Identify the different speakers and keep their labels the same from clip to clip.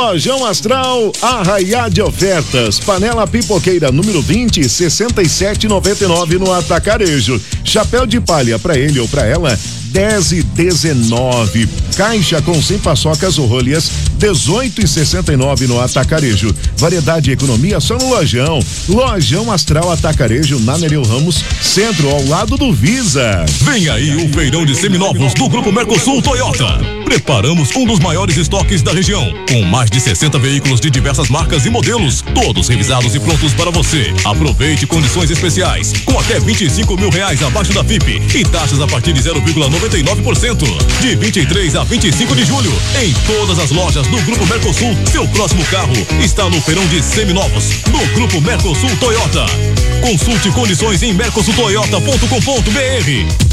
Speaker 1: Lojão Astral, arraiá de ofertas. Panela pipoqueira número 20, 67,99 no Atacarejo. Chapéu de palha pra ele ou pra ela, 10,19. Caixa com 100 paçocas ou rolhas, 18,69 no Atacarejo. Variedade e economia só no Lojão. Lojão Astral Atacarejo, na Nereu Ramos, centro, ao lado do Visa.
Speaker 2: Vem aí o feirão de seminovos do Grupo Mercosul Toyota. Preparamos um dos maiores estoques da região, com mais de 60 veículos de diversas marcas e modelos, todos revisados e prontos para você. Aproveite condições especiais, com até R$25 mil abaixo da FIP e taxas a partir de 0,99%. De 23 a 25 de julho, em todas as lojas do Grupo Mercosul, seu próximo carro está no feirão de seminovos do Grupo Mercosul Toyota. Consulte condições em mercosultoyota.com.br.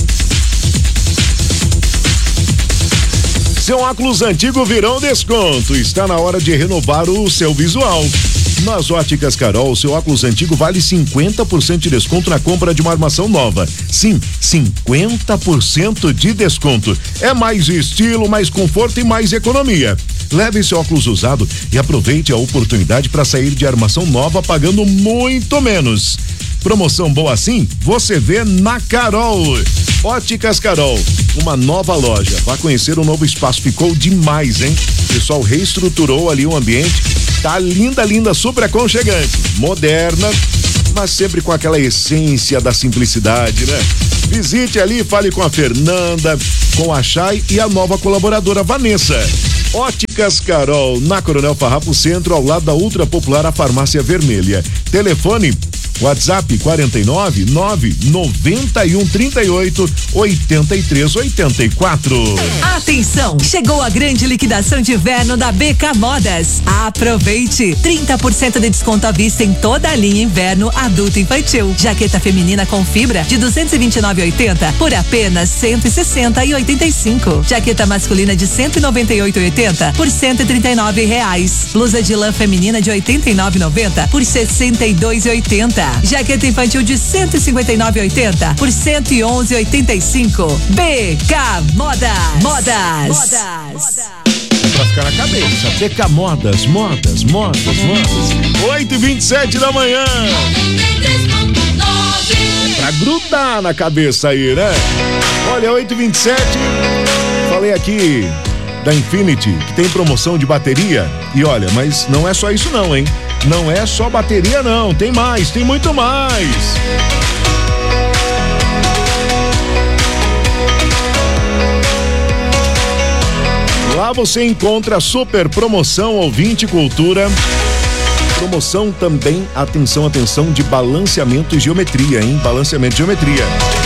Speaker 1: Seu óculos antigo virou desconto. Está na hora de renovar o seu visual. Nas Óticas Carol, seu óculos antigo vale 50% de desconto na compra de uma armação nova. Sim, 50% de desconto. É mais estilo, mais conforto e mais economia. Leve esse óculos usado e aproveite a oportunidade para sair de armação nova pagando muito menos. Promoção boa assim, você vê na Carol. Óticas Carol, uma nova loja. Vá conhecer o novo espaço, ficou demais, hein? O pessoal reestruturou ali o ambiente. Tá linda, linda, super aconchegante, moderna, mas sempre com aquela essência da simplicidade, né? Visite ali, fale com a Fernanda, com a Chay e a nova colaboradora Vanessa. Óticas Carol, na Coronel Farrapo Centro, ao lado da ultra popular a Farmácia Vermelha. Telefone WhatsApp 49 991 38 83 84.
Speaker 3: Atenção, chegou a grande liquidação de inverno da BK Modas. Aproveite, 30% de desconto à vista em toda a linha inverno adulto e infantil. Jaqueta feminina com fibra de 229,80 por apenas 160,85. Jaqueta masculina de 198,80 por R$139. Blusa de lã feminina de 89,90 por 62,80. Jaqueta infantil de 159,80 por 111,85. BK Modas.
Speaker 1: É pra ficar na cabeça. BK Modas. 8h27 da manhã. É pra grudar na cabeça aí, né? Olha, 8h27. Falei aqui da Infinity, que tem promoção de bateria. E olha, mas não é só isso não, hein? Não é só bateria não, tem mais, tem muito mais. Lá você encontra a super promoção ouvinte cultura. Promoção também, atenção, de balanceamento e geometria, hein? Balanceamento e geometria.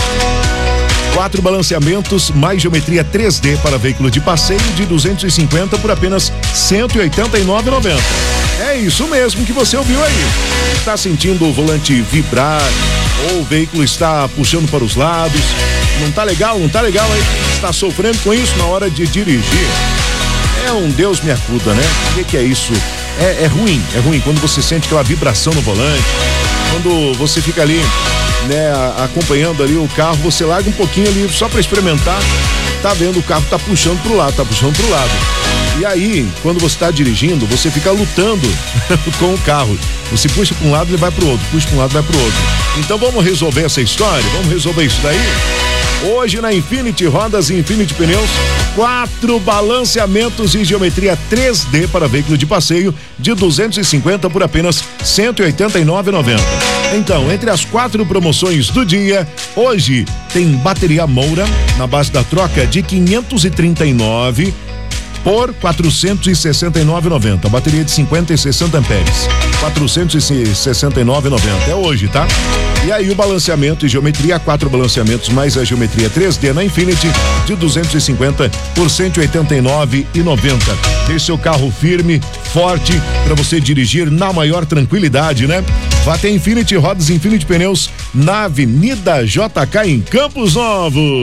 Speaker 1: 4 balanceamentos mais geometria 3D para veículo de passeio de 250 por apenas R$189,90. É isso mesmo que você ouviu aí. Está sentindo o volante vibrar ou o veículo está puxando para os lados? Não tá legal aí? Está sofrendo com isso na hora de dirigir? É um Deus me acuda, né? O que é isso? É ruim quando você sente aquela vibração no volante, quando você fica ali, né, acompanhando ali o carro, você larga um pouquinho ali só para experimentar, tá vendo o carro tá puxando pro lado. E aí, quando você está dirigindo, você fica lutando com o carro. Você puxa para um lado, ele vai pro outro, puxa para um lado, vai pro outro. Então vamos resolver essa história? Vamos resolver isso daí? Hoje na Infinity Rodas e Infinity Pneus, 4 balanceamentos e geometria 3D para veículo de passeio de 250 por apenas R$189,90. Então, entre as 4 promoções do dia, hoje tem bateria Moura na base da troca de 539 por R$469,90. Bateria de 50 e 60 amperes. R$469,90. É hoje, tá? E aí o balanceamento e geometria, 4 balanceamentos mais a geometria 3D na Infinity de 250 por R$189,90. Deixe seu carro firme, forte, para você dirigir na maior tranquilidade, né? Vá até Infinity Rodas e Infinity Pneus na Avenida JK em Campos Novos.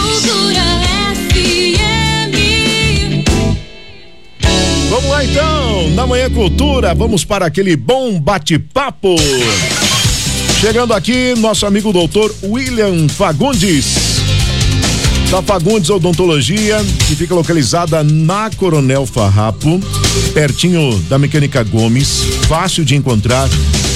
Speaker 1: Vamos lá então, na Manhã Cultura, vamos para aquele bom bate-papo. Chegando aqui, nosso amigo doutor William Fagundes, da Fagundes Odontologia, que fica localizada na Coronel Farrapo. pertinho da Mecânica Gomes, fácil de encontrar.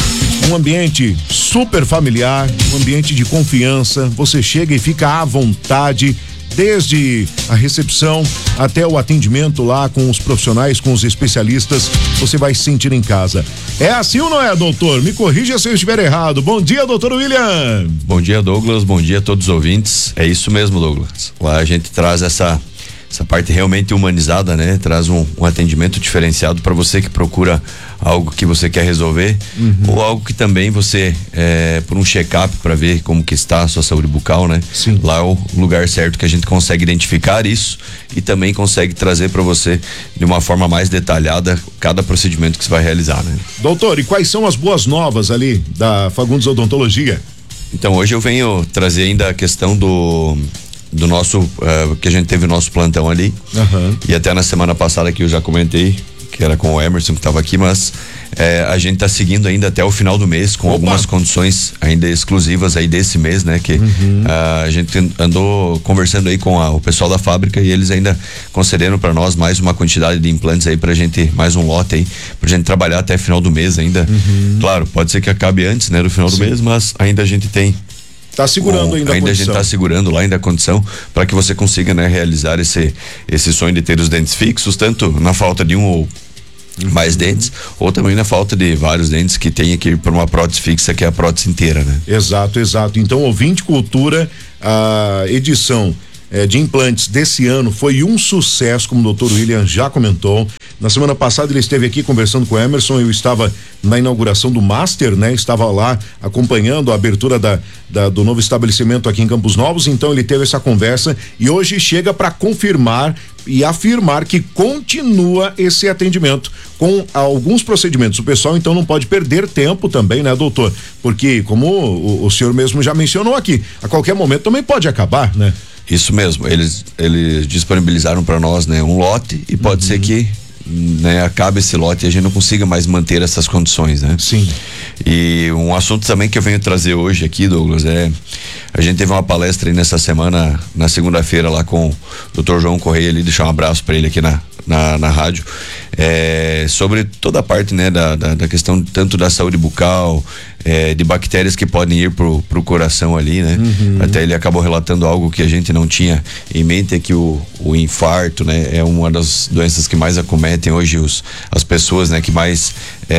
Speaker 1: Um ambiente super familiar, um ambiente de confiança. Você chega e fica à vontade, desde a recepção até o atendimento lá com os profissionais, com os especialistas, você vai se sentir em casa. É assim ou não é, doutor? Me corrija se eu estiver errado. Bom dia, doutor William.
Speaker 4: Bom dia, Douglas. Bom dia a todos os ouvintes. É isso mesmo, Douglas. Lá a gente traz essa parte realmente humanizada, né? Traz um atendimento diferenciado para você que procura algo que você quer resolver, ou algo que também você, por um check-up para ver como que está a sua saúde bucal, né?
Speaker 1: Sim.
Speaker 4: Lá é o lugar certo que a gente consegue identificar isso e também consegue trazer para você de uma forma mais detalhada cada procedimento que você vai realizar, né?
Speaker 1: Doutor, e quais são as boas novas ali da Fagundes Odontologia?
Speaker 4: Então, hoje eu venho trazer ainda a questão do nosso, que a gente teve o nosso plantão ali, e até na semana passada que eu já comentei, que era com o Emerson que estava aqui, mas a gente está seguindo ainda até o final do mês com algumas condições ainda exclusivas aí desse mês, né? Que a gente andou conversando aí com o pessoal da fábrica e eles ainda concederam para nós mais uma quantidade de implantes aí pra gente, mais um lote aí, pra gente trabalhar até final do mês ainda. Claro, pode ser que acabe antes, né? Do final do mês, mas ainda a gente tem.
Speaker 1: Tá segurando ainda a condição.
Speaker 4: A gente tá segurando lá ainda a condição para que você consiga, né, realizar esse sonho de ter os dentes fixos, tanto na falta de um ou mais dentes, ou também na falta de vários dentes que tenha que ir para uma prótese fixa, que é a prótese inteira, né?
Speaker 1: Exato. Então, ouvinte cultura, a edição de implantes desse ano foi um sucesso, como o doutor William já comentou. Na semana passada ele esteve aqui conversando com o Emerson, eu estava na inauguração do Master, né? Estava lá acompanhando a abertura do novo estabelecimento aqui em Campos Novos, então ele teve essa conversa e hoje chega para confirmar e afirmar que continua esse atendimento com alguns procedimentos. O pessoal então não pode perder tempo também, né, doutor? Porque como o senhor mesmo já mencionou aqui, a qualquer momento também pode acabar, né?
Speaker 4: Isso mesmo, eles disponibilizaram para nós, né, um lote e pode ser que, né, acabe esse lote e a gente não consiga mais manter essas condições, né?
Speaker 1: Sim.
Speaker 4: E um assunto também que eu venho trazer hoje aqui, Douglas, a gente teve uma palestra aí nessa semana, na segunda-feira lá com o Dr. João Correia ali, deixar um abraço para ele aqui na rádio, sobre toda a parte, né, da questão tanto da saúde bucal, de bactérias que podem ir pro coração ali, né? Até ele acabou relatando algo que a gente não tinha em mente, é que o infarto, né, é uma das doenças que mais acometem hoje as pessoas, né, que mais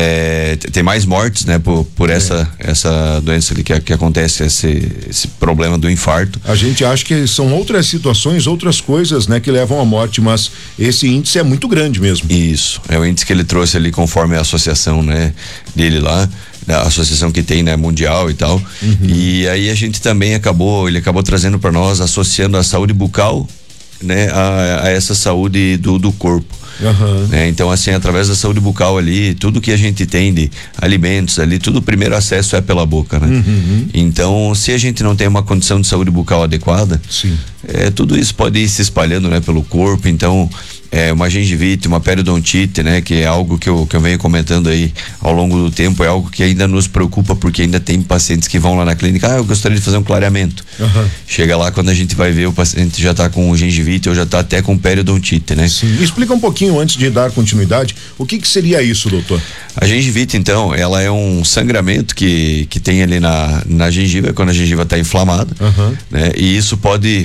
Speaker 4: tem mais mortes, né, por essa doença ali que acontece, esse problema do infarto.
Speaker 1: A gente acha que são outras situações, outras coisas, né, que levam à morte, mas esse índice é muito grande mesmo.
Speaker 4: Isso, é o índice que ele trouxe ali conforme a associação, né, dele lá, a associação que tem, né, mundial e tal. E aí a gente também ele acabou trazendo para nós, associando a saúde bucal, né, a essa saúde do corpo. Né? Então, assim, através da saúde bucal ali, tudo que a gente tem de alimentos ali, tudo o primeiro acesso é pela boca, né? Então, se a gente não tem uma condição de saúde bucal adequada,
Speaker 1: sim,
Speaker 4: tudo isso pode ir se espalhando, né, pelo corpo. Então, uma gengivite, uma periodontite, né, que é algo que eu venho comentando aí ao longo do tempo, é algo que ainda nos preocupa, porque ainda tem pacientes que vão lá na clínica, eu gostaria de fazer um clareamento. Chega lá, quando a gente vai ver, o paciente já tá com gengivite ou já tá até com periodontite, né?
Speaker 1: Sim. Explica um pouquinho, antes de dar continuidade, o que seria isso, doutor?
Speaker 4: A gengivite, então, ela é um sangramento que tem ali na gengiva, quando a gengiva tá inflamada, né? E isso pode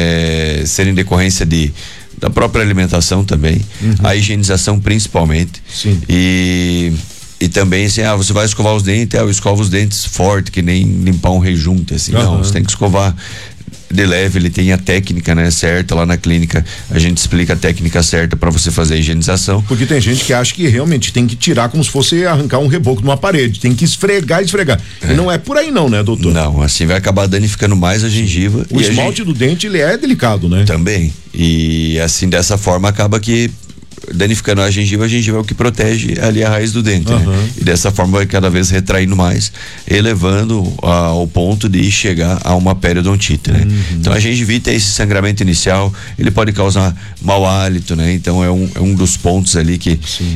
Speaker 4: ser em decorrência da própria alimentação também, a higienização principalmente.
Speaker 1: Sim.
Speaker 4: E também, assim, você vai escovar os dentes, eu escovo os dentes forte, que nem limpar um rejunte, assim, não, você tem que escovar de leve, ele tem a técnica, né, certa lá na clínica, a gente explica a técnica certa para você fazer a higienização.
Speaker 1: Porque tem gente que acha que realmente tem que tirar como se fosse arrancar um reboco de uma parede, tem que esfregar. E não é por aí não, né, doutor?
Speaker 4: Não, assim vai acabar danificando mais a gengiva.
Speaker 1: O esmalte do dente, ele é delicado, né?
Speaker 4: Também, e assim, dessa forma acaba que danificando a gengiva é o que protege ali a raiz do dente, né? E dessa forma vai cada vez retraindo mais, elevando ao ponto de chegar a uma periodontite, né? Então a gengivite é esse sangramento inicial, ele pode causar mau hálito, né? Então é um dos pontos ali que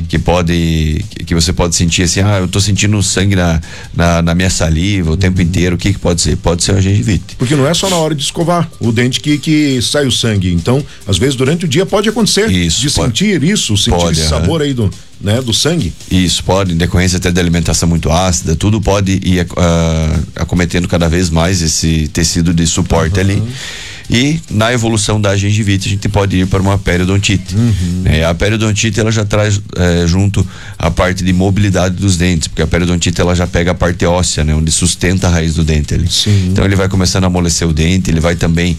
Speaker 4: você pode sentir assim, eu tô sentindo sangue na minha saliva o tempo inteiro. O que pode ser? Pode ser a gengivite.
Speaker 1: Porque não é só na hora de escovar o dente que sai o sangue, então às vezes durante o dia pode acontecer de sentir isso. isso? Sentir esse sabor aí do sangue?
Speaker 4: Isso, pode, em decorrência até da alimentação muito ácida, tudo pode ir acometendo cada vez mais esse tecido de suporte ali. E na evolução da gengivite a gente pode ir para uma periodontite. A periodontite ela já traz junto a parte de mobilidade dos dentes, porque a periodontite ela já pega a parte óssea, né, onde sustenta a raiz do dente ali. Então ele vai começando a amolecer o dente, ele vai também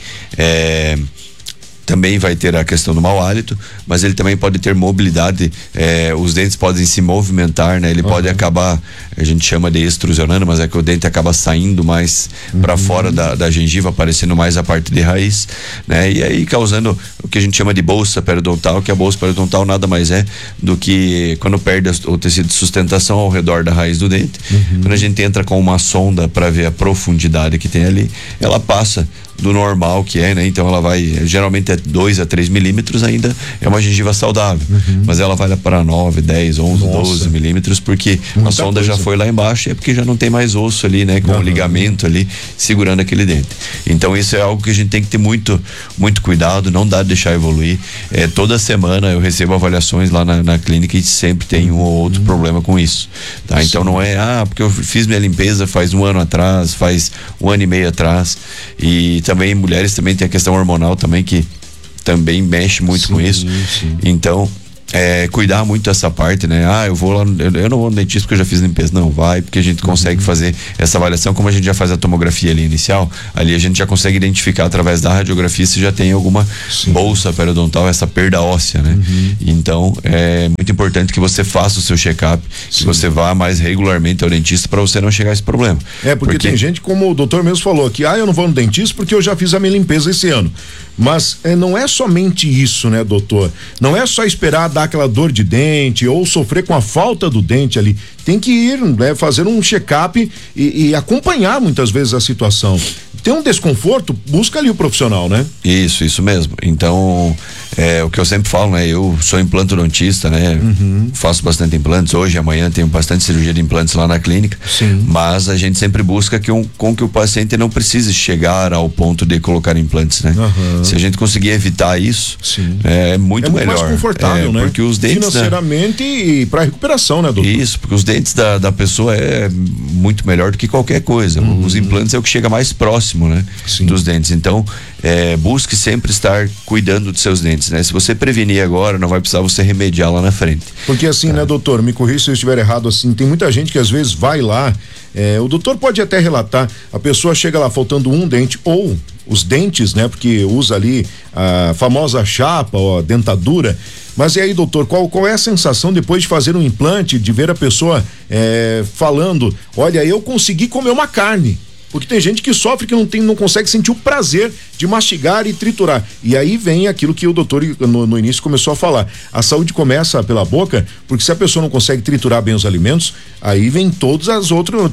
Speaker 4: vai ter a questão do mau hálito, mas ele também pode ter mobilidade, os dentes podem se movimentar, né? Ele pode acabar, a gente chama de extrusionando, mas é que o dente acaba saindo mais para fora da gengiva, aparecendo mais a parte de raiz, né? E aí causando o que a gente chama de bolsa periodontal, que a bolsa periodontal nada mais é do que quando perde o tecido de sustentação ao redor da raiz do dente. Quando a gente entra com uma sonda para ver a profundidade que tem ali, ela passa do normal que é, né? Então ela vai, geralmente é 2 a 3 milímetros, ainda é uma gengiva saudável, mas ela vai lá para 9, 10, 11, 12 milímetros, porque a sonda já foi lá embaixo, é porque já não tem mais osso ali, né? Com o ligamento ali segurando aquele dente. Então isso é algo que a gente tem que ter muito cuidado, não dá de deixar evoluir. Toda semana eu recebo avaliações lá na clínica e sempre tem um ou outro problema com isso, tá? Então não é, porque eu fiz minha limpeza faz 1 ano atrás, faz 1 ano e meio atrás, e também mulheres também tem a questão hormonal também que também mexe muito com isso. Então cuidar muito dessa parte, né? Eu vou lá, eu não vou no dentista porque eu já fiz limpeza. Não, vai, porque a gente consegue fazer essa avaliação, como a gente já faz a tomografia ali inicial, ali a gente já consegue identificar através da radiografia se já tem alguma bolsa periodontal, essa perda óssea, né? Então é muito importante que você faça o seu check-up, que você vá mais regularmente ao dentista para você não chegar a esse problema.
Speaker 1: Porque tem gente, como o doutor mesmo falou, que eu não vou no dentista porque eu já fiz a minha limpeza esse ano. Mas não é somente isso, né, doutor? Não é só esperar dar aquela dor de dente ou sofrer com a falta do dente ali. Tem que ir, né, fazer um check-up e acompanhar muitas vezes a situação. Tem um desconforto, busca ali o profissional, né?
Speaker 4: Isso mesmo. Então, o que eu sempre falo, né? Eu sou implantodontista, né? Faço bastante implantes. Hoje, amanhã, tenho bastante cirurgia de implantes lá na clínica. Mas a gente sempre busca que o paciente não precise chegar ao ponto de colocar implantes, né? Se a gente conseguir evitar isso, é muito melhor.
Speaker 1: Mais confortável, né?
Speaker 4: Porque os dentes,
Speaker 1: financeiramente e para recuperação, né, doutor?
Speaker 4: Isso, porque os dentes da pessoa é muito melhor do que qualquer coisa. Os implantes é o que chega mais próximo, né? Dos dentes. Então, busque sempre estar cuidando dos seus dentes, né? Se você prevenir agora, não vai precisar você remediar lá na frente.
Speaker 1: Porque assim, né, doutor, me corrija se eu estiver errado, assim, tem muita gente que às vezes vai lá, o doutor pode até relatar, a pessoa chega lá faltando um dente ou os dentes, né? Porque usa ali a famosa chapa ou a dentadura. Mas e aí, doutor, qual é a sensação depois de fazer um implante, de ver a pessoa falando, olha, eu consegui comer uma carne? Porque tem gente que sofre, que não consegue sentir o prazer de mastigar e triturar. E aí vem aquilo que o doutor no início começou a falar. A saúde começa pela boca, porque se a pessoa não consegue triturar bem os alimentos, aí vem todas as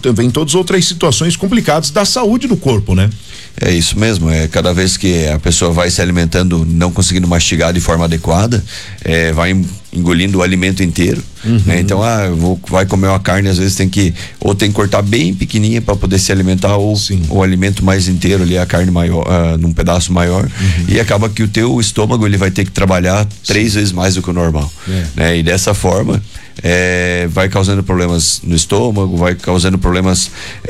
Speaker 1: outras situações complicadas da saúde do corpo, né?
Speaker 4: É isso mesmo, cada vez que a pessoa vai se alimentando, não conseguindo mastigar de forma adequada, vai engolindo o alimento inteiro, né? Então, vai comer uma carne, às vezes tem que cortar bem pequenininha para poder se alimentar, ou o alimento mais inteiro ali, a carne maior, num pedaço maior, e acaba que o teu estômago ele vai ter que trabalhar 3 vezes mais do que o normal, né? E dessa forma vai causando problemas no estômago, vai causando problemas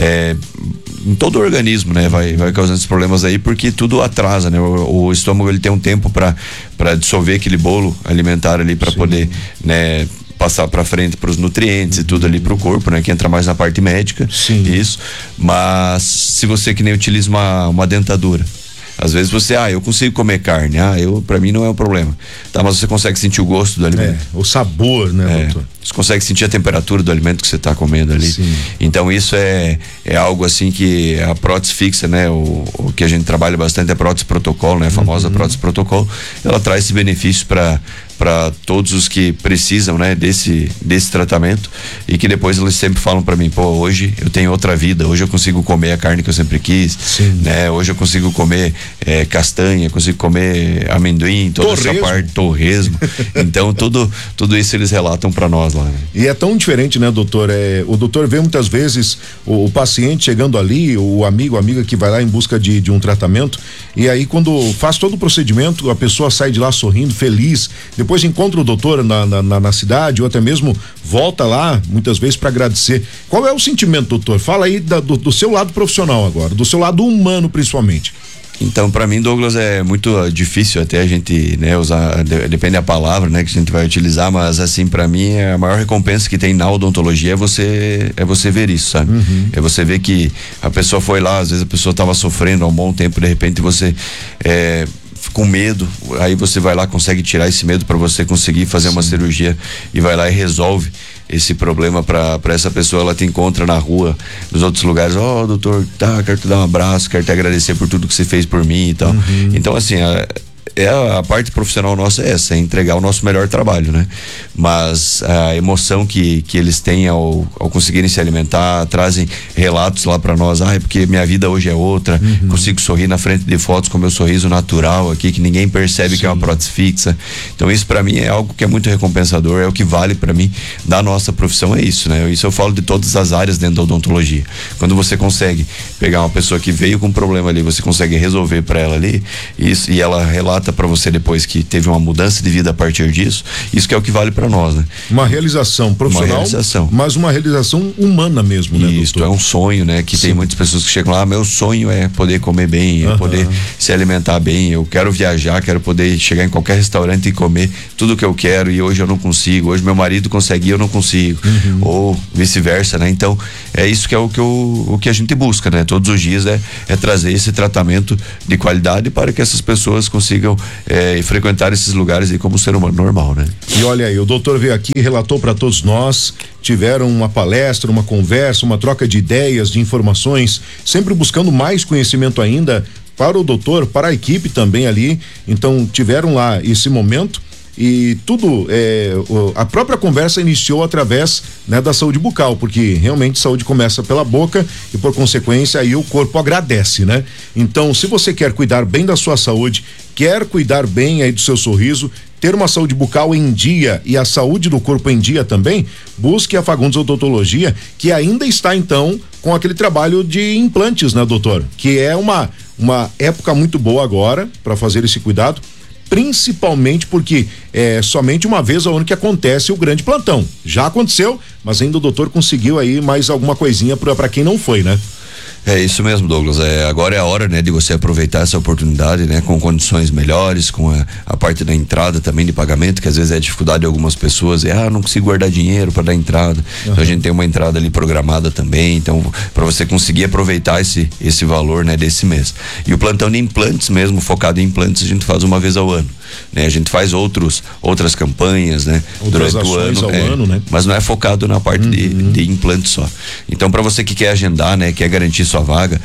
Speaker 4: em todo o organismo, né? Vai causando esses problemas aí, porque tudo atrasa, né? O estômago ele tem um tempo para dissolver aquele bolo alimentar ali, para poder, né, passar para frente para os nutrientes e tudo ali para o corpo, né? Que entra mais na parte médica, isso. Mas se você que nem utiliza uma dentadura, às vezes você, eu consigo comer carne, para mim não é um problema, tá? Mas você consegue sentir o gosto do alimento,
Speaker 1: o sabor, né, doutor?
Speaker 4: Você consegue sentir a temperatura do alimento que você está comendo ali. Então isso é algo assim que a prótese fixa, né? O que a gente trabalha bastante é a prótese protocolo, né? A famosa prótese protocolo, ela traz esse benefício para todos os que precisam, né, desse tratamento, e que depois eles sempre falam para mim, hoje eu tenho outra vida, hoje eu consigo comer a carne que eu sempre quis, né? Hoje eu consigo comer castanha, consigo comer amendoim, toda essa parte, torresmo. Então tudo isso eles relatam para nós lá, né?
Speaker 1: E é tão diferente, né, doutor? O doutor vê muitas vezes o paciente chegando ali, o amigo, a amiga que vai lá em busca de um tratamento, e aí quando faz todo o procedimento, a pessoa sai de lá sorrindo, feliz, depois encontra o doutor na cidade ou até mesmo volta lá muitas vezes para agradecer. Qual é o sentimento, doutor? Fala aí do seu lado profissional agora, do seu lado humano principalmente.
Speaker 4: Então, para mim, Douglas, é muito difícil até a gente, né, usar, depende da palavra, né, que a gente vai utilizar, mas assim, para mim, a maior recompensa que tem na odontologia é você ver isso, sabe? É você ver que a pessoa foi lá, às vezes a pessoa estava sofrendo há um bom tempo, de repente você com medo, aí você vai lá, consegue tirar esse medo para você conseguir fazer uma cirurgia e vai lá e resolve esse problema para essa pessoa. Ela te encontra na rua, nos outros lugares, doutor, quero te dar um abraço, quero te agradecer por tudo que você fez por mim e tal. Então, assim, a parte profissional nossa é essa, é entregar o nosso melhor trabalho, né? Mas a emoção que eles têm ao conseguirem se alimentar, trazem relatos lá para nós, é porque minha vida hoje é outra, consigo sorrir na frente de fotos com meu sorriso natural aqui, que ninguém percebe que é uma prótese fixa. Então isso para mim é algo que é muito recompensador, é o que vale para mim da nossa profissão, é isso, né? Isso eu falo de todas as áreas dentro da odontologia. Quando você consegue pegar uma pessoa que veio com um problema ali, você consegue resolver para ela ali, isso, e ela relata para você depois que teve uma mudança de vida a partir disso, isso que é o que vale para nós, né?
Speaker 1: Uma realização profissional, mas uma realização humana mesmo, né?
Speaker 4: Isso, é um sonho, né? Que tem muitas pessoas que chegam lá, meu sonho é poder comer bem, é poder se alimentar bem, eu quero viajar, quero poder chegar em qualquer restaurante e comer tudo que eu quero e hoje eu não consigo, hoje meu marido consegue e eu não consigo, ou vice-versa, né? Então, é isso que é o que a gente busca, né? Todos os dias é trazer esse tratamento de qualidade para que essas pessoas consigam frequentar esses lugares aí como ser humano normal, né?
Speaker 1: E olha aí, o doutor veio aqui, relatou para todos nós, tiveram uma palestra, uma conversa, uma troca de ideias, de informações, sempre buscando mais conhecimento ainda para o doutor, para a equipe também ali. Então tiveram lá esse momento e tudo, a própria conversa iniciou através, né, da saúde bucal, porque realmente saúde começa pela boca e por consequência aí o corpo agradece, né? Então, se você quer cuidar bem da sua saúde, quer cuidar bem aí do seu sorriso, ter uma saúde bucal em dia e a saúde do corpo em dia também, busque a Fagundes Odontologia, que ainda está então com aquele trabalho de implantes, né, doutor? Que é uma época muito boa agora para fazer esse cuidado, principalmente porque é somente uma vez ao ano que acontece o grande plantão. Já aconteceu, mas ainda o doutor conseguiu aí mais alguma coisinha para quem não foi, né?
Speaker 4: É isso mesmo, Douglas. Agora é a hora, né, de você aproveitar essa oportunidade, né, com condições melhores, com a parte da entrada também de pagamento, que às vezes é dificuldade de algumas pessoas, não consigo guardar dinheiro para dar entrada. Então a gente tem uma entrada ali programada também, então para você conseguir aproveitar esse valor, né, desse mês. E o plantão de implantes mesmo, focado em implantes, a gente faz uma vez ao ano, né? A gente faz outras campanhas, né,
Speaker 1: durante o ano, né?
Speaker 4: Mas não é focado na parte de implantes só. Então para você que quer agendar, né, quer garantir sua vaga,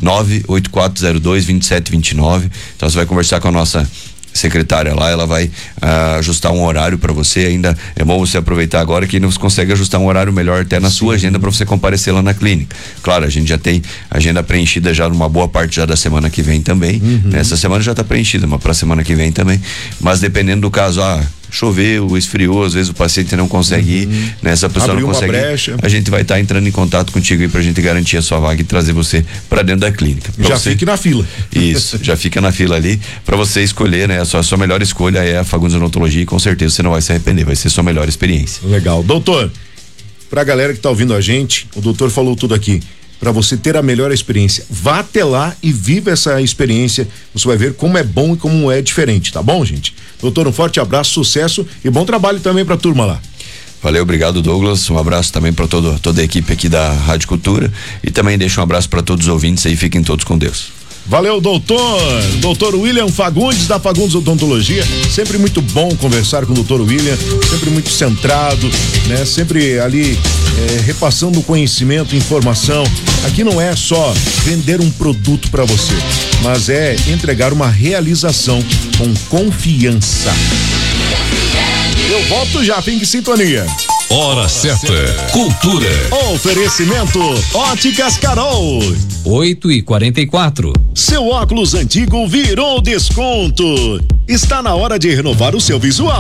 Speaker 4: 98402-2729. Então você vai conversar com a nossa secretária lá, ela vai ajustar um horário para você. Ainda é bom você aproveitar agora que você consegue ajustar um horário melhor até na sua agenda para você comparecer lá na clínica. Claro, a gente já tem agenda preenchida já numa boa parte já da semana que vem também. Essa semana já está preenchida, mas para semana que vem também. Mas dependendo do caso, choveu, esfriou, às vezes o paciente não consegue ir, né? Essa pessoa
Speaker 1: abriu
Speaker 4: não consegue
Speaker 1: uma brecha.
Speaker 4: A gente vai estar entrando em contato contigo aí pra gente garantir a sua vaga e trazer você pra dentro da clínica.
Speaker 1: Fique na fila.
Speaker 4: Isso, já fica na fila ali pra você escolher, né? A sua melhor escolha é a Fagundes Odontologia e com certeza você não vai se arrepender, vai ser sua melhor experiência.
Speaker 1: Legal. Doutor, pra galera que tá ouvindo a gente, o doutor falou tudo aqui. Para você ter a melhor experiência, vá até lá e viva essa experiência. Você vai ver como é bom e como é diferente, tá bom, gente? Doutor, um forte abraço, sucesso e bom trabalho também pra turma lá.
Speaker 4: Valeu, obrigado, Douglas. Um abraço também para toda a equipe aqui da Rádio Cultura e também deixo um abraço para todos os ouvintes aí, fiquem todos com Deus.
Speaker 1: Valeu, doutor William Fagundes, da Fagundes Odontologia. Sempre muito bom conversar com o doutor William, sempre muito centrado, né? Sempre ali repassando conhecimento, informação. Aqui não é só vender um produto para você, mas é entregar uma realização com confiança. Eu volto já, fique em sintonia.
Speaker 2: Hora certa. Cultura.
Speaker 1: Oferecimento Óticas Carol.
Speaker 5: 8h44.
Speaker 1: Seu óculos antigo virou desconto. Está na hora de renovar o seu visual.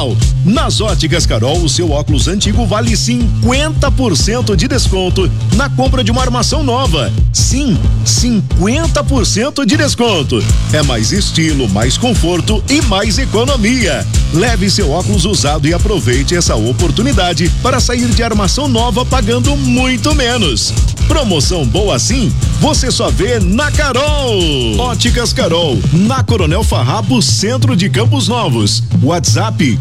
Speaker 1: Nas Óticas Carol, o seu óculos antigo vale 50% de desconto na compra de uma armação nova. Sim, 50% de desconto. É mais estilo, mais conforto e mais economia. Leve seu óculos usado e aproveite essa oportunidade para sair de armação nova pagando muito menos. Promoção boa assim, você só vê na Carol. Óticas Carol, na Coronel Farrapo, centro de Campos Novos. WhatsApp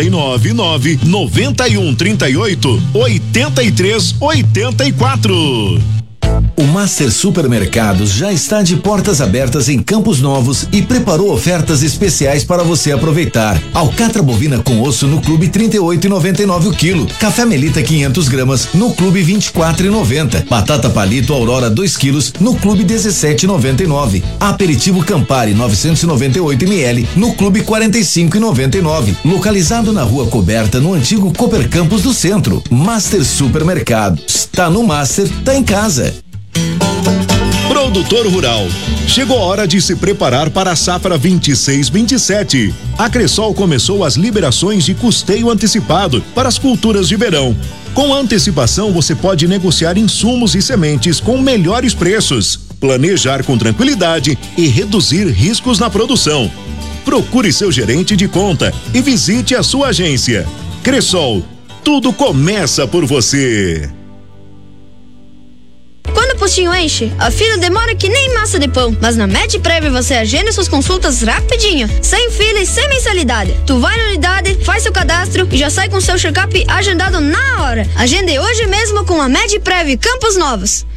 Speaker 1: 499-9138-8384.
Speaker 6: O Master Supermercados já está de portas abertas em Campos Novos e preparou ofertas especiais para você aproveitar. Alcatra bovina com osso no Clube 38,99 o quilo. Café Melita 500 gramas no Clube 24,90. Batata Palito Aurora 2 quilos no Clube 17,99. Aperitivo Campari 998 ml no Clube 45,99. Localizado na Rua Coberta no antigo Cooper Campos do Centro. Master Supermercados. Tá no Master, tá em casa.
Speaker 1: Produtor rural, chegou a hora de se preparar para a safra 26/27. A Cressol começou as liberações de custeio antecipado para as culturas de verão. Com antecipação, você pode negociar insumos e sementes com melhores preços, planejar com tranquilidade e reduzir riscos na produção. Procure seu gerente de conta e visite a sua agência. Cressol, tudo começa por você.
Speaker 7: Quando o postinho enche, a fila demora que nem massa de pão. Mas na MedPrev você agenda suas consultas rapidinho, sem fila e sem mensalidade. Tu vai na unidade, faz seu cadastro e já sai com seu check-up agendado na hora. Agende hoje mesmo com a MedPrev Campos Novos.